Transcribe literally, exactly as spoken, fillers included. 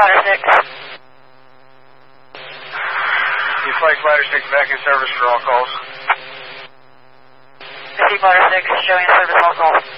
Ladder six. You flight Ladder six back in service for all calls. Receive Ladder six, showing service all calls.